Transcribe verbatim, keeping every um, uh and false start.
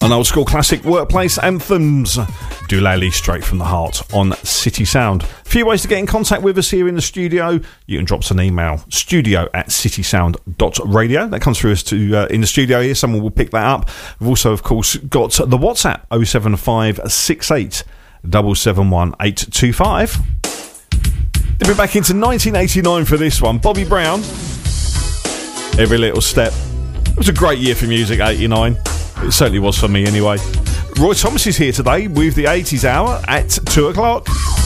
An old school classic workplace anthems. Doolally straight from the heart on City Sound. A few ways to get in contact with us here in the studio. You can drop us an email, studio at citysound dot radio. That comes through us to uh, in the studio here. Someone will pick that up. We've also, of course, got the WhatsApp oh seven five six eight seven seven one eight two five. Then we're back into nineteen eighty-nine for this one. Bobby Brown, Every Little Step. It was a great year for music, eighty-nine. It certainly was for me anyway. Roy Thomas is here today with the eighties hour at two o'clock.